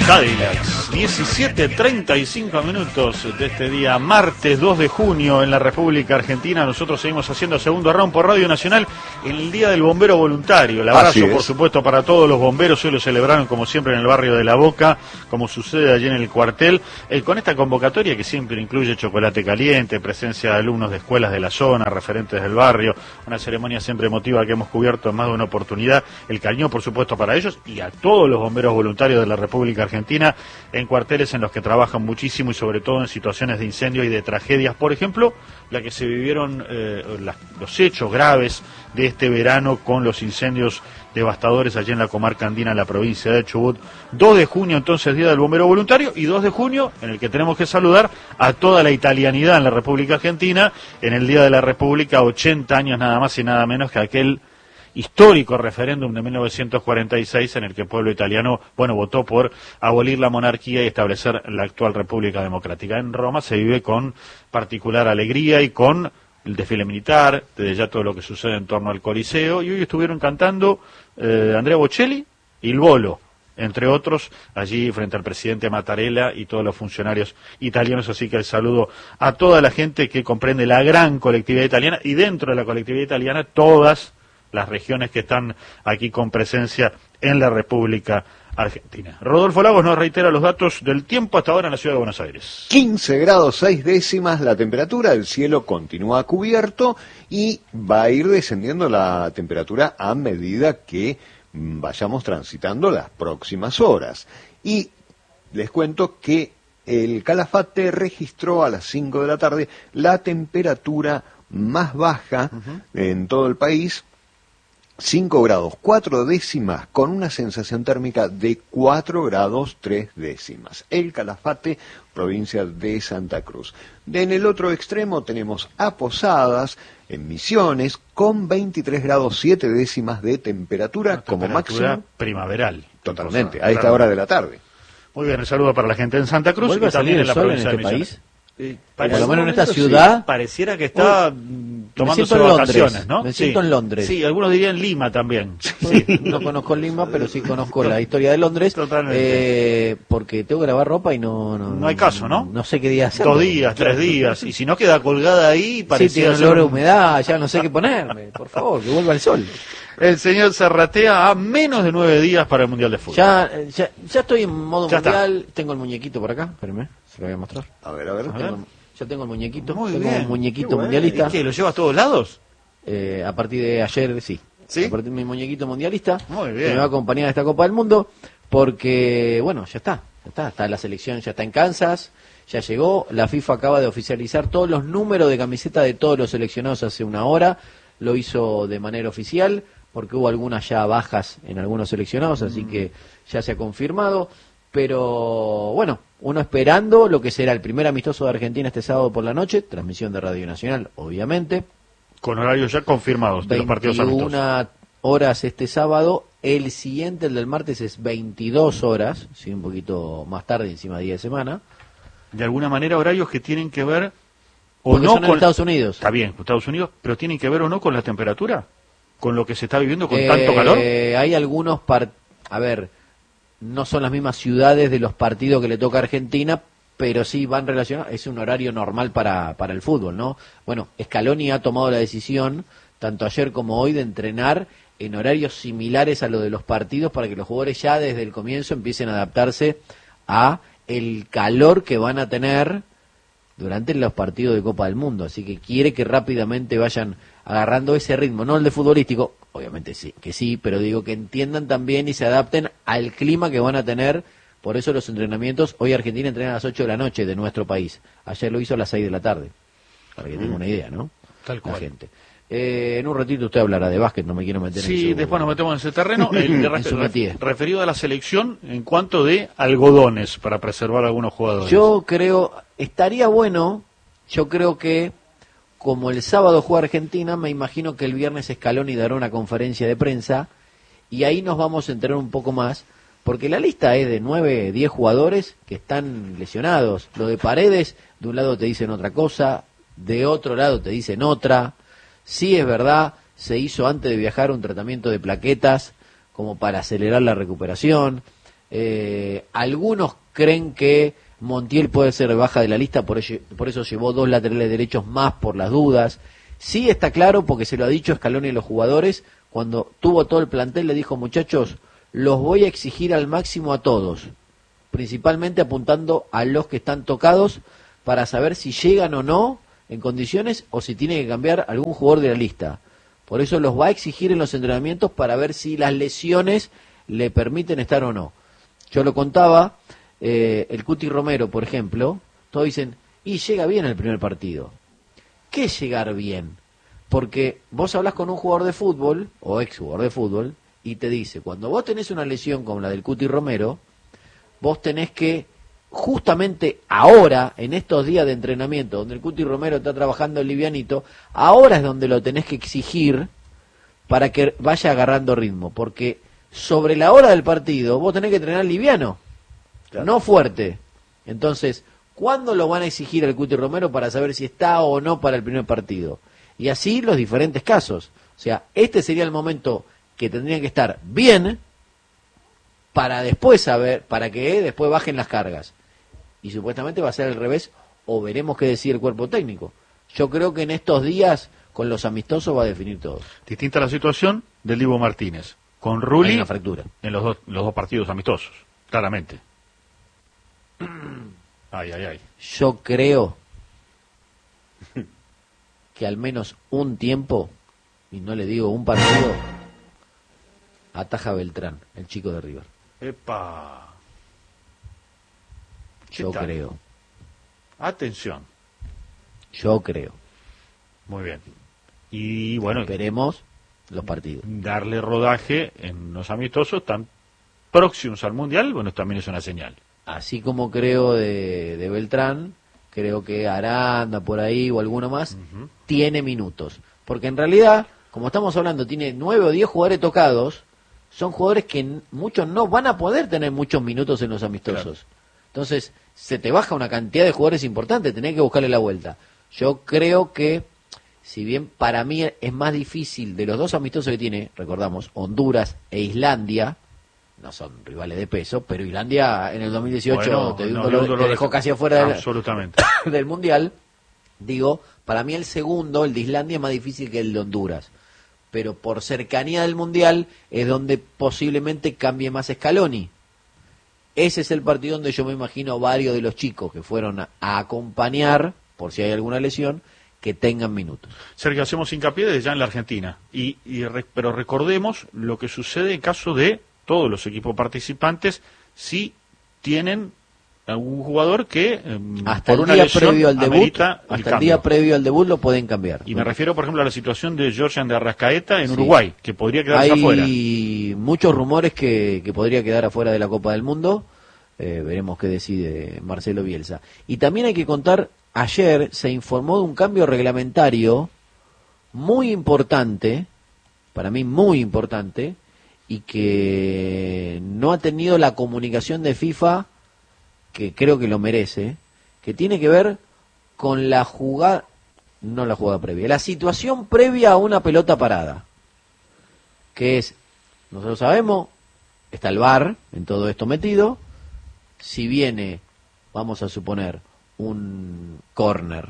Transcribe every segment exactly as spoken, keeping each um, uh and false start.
Cadillacs, diecisiete treinta y cinco minutos de este día, martes dos de junio en la República Argentina. Nosotros seguimos haciendo segundo round por Radio Nacional en el Día del Bombero Voluntario. El abrazo, por supuesto, para todos los bomberos. Hoy lo celebraron, como siempre, en el barrio de La Boca, como sucede allí en el cuartel, eh, con esta convocatoria que siempre incluye chocolate caliente, presencia de alumnos de escuelas de la zona, referentes del barrio, una ceremonia siempre emotiva que hemos cubierto en más de una oportunidad. El cariño, por supuesto, para ellos y a todos los bomberos voluntarios de la República Argentina, en cuarteles en los que trabajan muchísimo y sobre todo en situaciones de incendio y de tragedias. Por ejemplo, la que se vivieron eh, las, los hechos graves de este verano con los incendios devastadores allí en la comarca andina, en la provincia de Chubut. dos de junio, entonces, Día del Bombero Voluntario, y dos de junio, en el que tenemos que saludar a toda la italianidad en la República Argentina, en el Día de la República, ochenta años nada más y nada menos que aquel histórico referéndum de mil novecientos cuarenta y seis en el que el pueblo italiano, bueno, votó por abolir la monarquía y establecer la actual República Democrática. En Roma se vive con particular alegría y con el desfile militar, desde ya todo lo que sucede en torno al Coliseo, y hoy estuvieron cantando eh, Andrea Bocelli y el Bolo, entre otros, allí frente al presidente Mattarella y todos los funcionarios italianos. Así que el saludo a toda la gente que comprende la gran colectividad italiana, y dentro de la colectividad italiana todas las regiones que están aquí con presencia en la República Argentina. Rodolfo Lagos nos reitera los datos del tiempo hasta ahora en la ciudad de Buenos Aires. quince grados seis décimas la temperatura, el cielo continúa cubierto y va a ir descendiendo la temperatura a medida que vayamos transitando las próximas horas. Y les cuento que el Calafate registró a las cinco de la tarde la temperatura más baja uh-huh. en todo el país, cinco grados cuatro décimas, con una sensación térmica de cuatro grados tres décimas. El Calafate, provincia de Santa Cruz. De en el otro extremo tenemos a Posadas, en Misiones, con veintitrés grados siete décimas de temperatura, una como temperatura máximo. Primaveral. Totalmente, a esta hora de la tarde. Muy bien, el saludo para la gente en Santa Cruz y también en la provincia de Misiones. Eh, por lo menos en esta ciudad sí, pareciera que está Uy, tomándose vacaciones, Londres, ¿no? Me siento sí. en Londres. Sí, algunos dirían Lima también. Sí. No conozco Lima, pero sí conozco la historia de Londres. Totalmente. Eh, porque tengo que lavar ropa y no... No, no hay caso, ¿no? No sé qué día hacer. Dos días, tres días. Y si no queda colgada ahí, parecía... Sí, tiene olor a humedad, ya no sé qué ponerme. Por favor, que vuelva el sol. El señor Serratea a menos de nueve días para el Mundial de Fútbol. Ya, ya, ya estoy en modo ya mundial. Está. Tengo el muñequito por acá. Espérenme, se lo voy a mostrar. A ver, a ver. A ver. Tengo, ya tengo el muñequito. Muy tengo bien. un muñequito Qué mundialista. ¿Y qué, lo llevas a todos lados? Eh, a partir de ayer, sí. ¿Sí? A partir de mi muñequito mundialista. Muy bien. Que me va a acompañar a esta Copa del Mundo. Porque, bueno, ya está. Ya está. Está la selección, ya está en Kansas. Ya llegó. La FIFA acaba de oficializar todos los números de camiseta de todos los seleccionados hace una hora. Lo hizo de manera oficial, porque hubo algunas ya bajas en algunos seleccionados, así que ya se ha confirmado. Pero bueno, uno esperando lo que será el primer amistoso de Argentina este sábado por la noche, transmisión de Radio Nacional, obviamente. Con horarios ya confirmados de los partidos amistosos. veintiuna horas este sábado, el siguiente, el del martes, es veintidós horas, sí, un poquito más tarde, encima de día de semana. De alguna manera horarios que tienen que ver o Porque no son en con Estados Unidos. Está bien, Estados Unidos, pero tienen que ver o no con la temperatura, con lo que se está viviendo con eh, tanto calor. Hay algunos par... a ver, no son las mismas ciudades de los partidos que le toca a Argentina, pero sí van relacionados. Es un horario normal para, para el fútbol, ¿no? Bueno, Scaloni ha tomado la decisión, tanto ayer como hoy, de entrenar en horarios similares a lo de los partidos para que los jugadores ya desde el comienzo empiecen a adaptarse a el calor que van a tener durante los partidos de Copa del Mundo. Así que quiere que rápidamente vayan agarrando ese ritmo, no el de futbolístico, obviamente sí, que sí, pero digo que entiendan también y se adapten al clima que van a tener. Por eso los entrenamientos, hoy Argentina entrena a las ocho de la noche de nuestro país, ayer lo hizo a las seis de la tarde, para que mm. tenga una idea, ¿no? Tal cual. La gente. Eh, en un ratito usted hablará de básquet, no me quiero meter sí, en Sí, después nos metemos en ese terreno. El, en su ref, referido a la selección en cuanto de algodones para preservar a algunos jugadores. Yo creo, estaría bueno, yo creo que como el sábado juega Argentina, me imagino que el viernes Scaloni dará una conferencia de prensa y ahí nos vamos a enterar un poco más, porque la lista es de nueve, diez jugadores que están lesionados. Lo de Paredes, de un lado te dicen otra cosa, de otro lado te dicen otra. Sí, es verdad, se hizo antes de viajar un tratamiento de plaquetas como para acelerar la recuperación. Eh, algunos creen que Montiel puede ser baja de la lista, por, ello, por eso llevó dos laterales derechos más por las dudas. Sí está claro, porque se lo ha dicho Scaloni a los jugadores, cuando tuvo todo el plantel le dijo, muchachos, los voy a exigir al máximo a todos, principalmente apuntando a los que están tocados para saber si llegan o no en condiciones o si tiene que cambiar algún jugador de la lista. Por eso los va a exigir en los entrenamientos para ver si las lesiones le permiten estar o no. Yo lo contaba, eh, el Cuti Romero, por ejemplo, todos dicen, y llega bien el primer partido. ¿Qué es llegar bien? Porque vos hablas con un jugador de fútbol, o ex jugador de fútbol, y te dice, cuando vos tenés una lesión como la del Cuti Romero, vos tenés que, justamente ahora, en estos días de entrenamiento, donde el Cuti Romero está trabajando livianito, ahora es donde lo tenés que exigir para que vaya agarrando ritmo, porque sobre la hora del partido vos tenés que entrenar liviano, claro, no fuerte. Entonces, ¿cuándo lo van a exigir al Cuti Romero para saber si está o no para el primer partido? Y así los diferentes casos. O sea, este sería el momento que tendrían que estar bien para después saber, para que después bajen las cargas. Y supuestamente va a ser al revés, o veremos qué decide el cuerpo técnico. Yo creo que en estos días, con los amistosos, va a definir todo. Distinta la situación del Dibu Martínez. Con Rulli, hay una fractura en los dos, los dos partidos amistosos, claramente. Ay, ay, ay. Yo creo que al menos un tiempo, y no le digo un partido, ataja Beltrán, el chico de River. Epa. Yo creo. Atención. Yo creo. Muy bien. Y bueno, esperemos los partidos. Darle rodaje en los amistosos tan próximos al Mundial, bueno, también es una señal. Así como creo de, de Beltrán, creo que Aranda por ahí o alguno más, uh-huh, tiene minutos. Porque en realidad, como estamos hablando, tiene nueve o diez jugadores tocados, son jugadores que n- muchos no van a poder tener muchos minutos en los amistosos. Claro. Entonces, se te baja una cantidad de jugadores importantes, tenés que buscarle la vuelta. Yo creo que, si bien para mí es más difícil de los dos amistosos que tiene, recordamos, Honduras e Islandia, no son rivales de peso, pero Islandia en el dos mil dieciocho bueno, te, dio no, un dolor, un dolor te dejó de... casi afuera absolutamente. Del, del Mundial. Digo, para mí el segundo, el de Islandia, es más difícil que el de Honduras. Pero por cercanía del Mundial es donde posiblemente cambie más Scaloni. Ese es el partido donde yo me imagino varios de los chicos que fueron a, a acompañar, por si hay alguna lesión, que tengan minutos. Sergio, hacemos hincapié desde ya en la Argentina, y, y re, pero recordemos lo que sucede en caso de todos los equipos participantes, si tienen algún jugador que eh, hasta por el una día lesión previo al debut, el hasta cambio. el día previo al debut lo pueden cambiar. Y me refiero, por ejemplo, a la situación de Georgian de Arrascaeta en sí. Uruguay, que podría quedarse hay afuera. Hay muchos rumores que, que podría quedar afuera de la Copa del Mundo. Eh, veremos qué decide Marcelo Bielsa. Y también hay que contar, ayer se informó de un cambio reglamentario muy importante, para mí muy importante, y que no ha tenido la comunicación de FIFA, que creo que lo merece, que tiene que ver con la jugada, no la jugada previa, la situación previa a una pelota parada, que es, nosotros sabemos, está el V A R en todo esto metido. Si viene, vamos a suponer, un córner,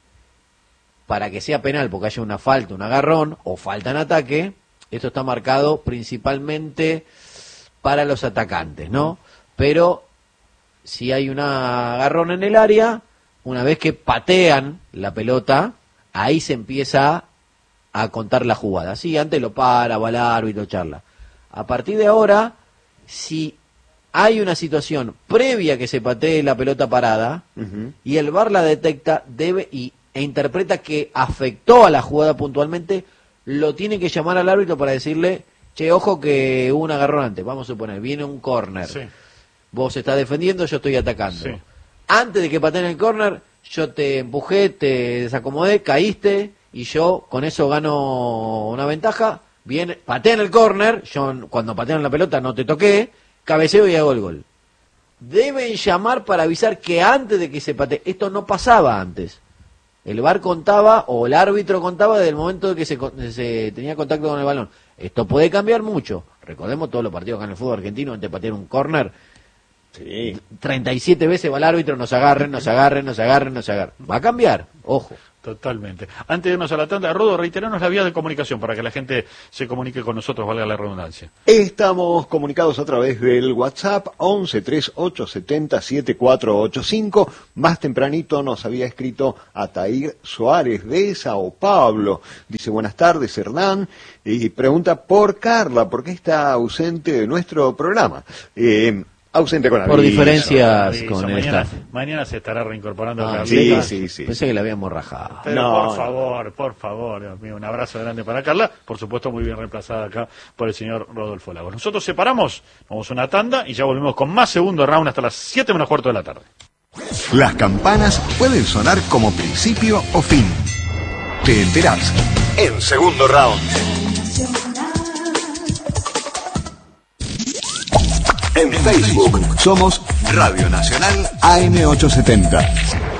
para que sea penal, porque haya una falta, un agarrón, o falta en ataque, esto está marcado principalmente para los atacantes, ¿no? Pero si hay un agarrón en el área, una vez que patean la pelota, ahí se empieza a contar la jugada. Sí, antes lo para, va al árbitro, charla. A partir de ahora, si hay una situación previa que se patee la pelota parada, uh-huh, y el V A R la detecta, debe y, e interpreta que afectó a la jugada puntualmente, lo tiene que llamar al árbitro para decirle, che, ojo que hubo un agarrón antes, vamos a suponer, viene un córner, sí, vos estás defendiendo, yo estoy atacando. Sí. Antes de que pateen el córner, yo te empujé, te desacomodé, caíste, y yo con eso gano una ventaja, viene, patean el córner, yo cuando patean la pelota no te toqué, cabeceo y hago el gol. Deben llamar para avisar que antes de que se patee, esto no pasaba antes. El V A R contaba, o el árbitro contaba desde el momento de que se, se tenía contacto con el balón. Esto puede cambiar mucho. Recordemos todos los partidos acá en el fútbol argentino, antes de patear un córner, Sí. treinta y siete veces va el árbitro, nos agarren, nos agarren, nos agarren, nos agarren. Va a cambiar, ojo. Totalmente. Antes de irnos a la tanda, Rodo, reiteranos la vía de comunicación para que la gente se comunique con nosotros, valga la redundancia. Estamos comunicados a través del WhatsApp once treinta y ocho setenta setenta y cuatro ochenta y cinco. Más tempranito nos había escrito Atair Suárez de Sao Paulo. Dice, buenas tardes, Hernán. Y pregunta por Carla, ¿por qué está ausente de nuestro programa? Eh, Ausente con aviso. Por diferencias aviso, con el mañana, staff. mañana se estará reincorporando. Ah, Carlita. sí, sí, sí. Pensé que la habíamos rajado. Pero No, por favor, por favor, Dios mío, un abrazo grande para Carla, por supuesto muy bien reemplazada acá por el señor Rodolfo Lagos. Nosotros separamos, vamos a una tanda y ya volvemos con más segundo round hasta las siete menos cuarto de la tarde. Las campanas pueden sonar como principio o fin. Te enterás en segundo round. En Facebook somos Radio Nacional A M ochocientos setenta.